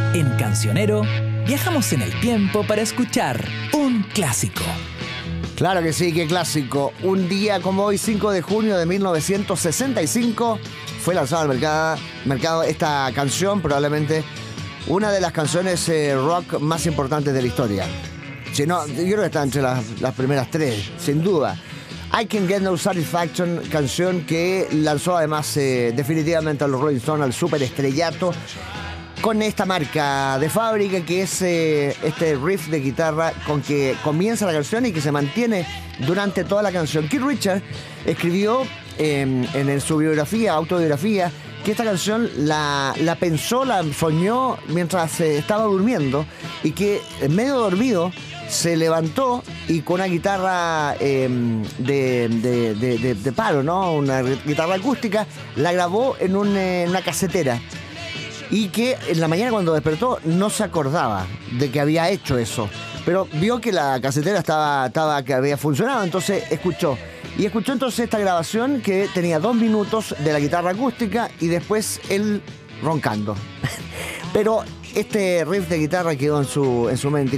En Cancionero, viajamos en el tiempo para escuchar un clásico. Claro que sí, qué clásico. Un día como hoy, 5 de junio de 1965, fue lanzada al mercado esta canción, probablemente una de las canciones rock más importantes de la historia. Si no, yo creo que está entre las primeras tres, sin duda. I Can Get No Satisfaction, canción que lanzó además definitivamente a los Rolling Stones al superestrellato con esta marca de fábrica que es este riff de guitarra con que comienza la canción y que se mantiene durante toda la canción. Keith Richards escribió en su autobiografía, que esta canción la pensó, la soñó mientras estaba durmiendo y que medio dormido se levantó y con una guitarra de palo, ¿no? Una guitarra acústica, la grabó en una casetera. Y que en la mañana cuando despertó no se acordaba de que había hecho eso. Pero vio que la casetera que había funcionado, entonces escuchó. Y escuchó entonces esta grabación que tenía 2 minutos de la guitarra acústica y después él roncando. Pero este riff de guitarra quedó en su mente.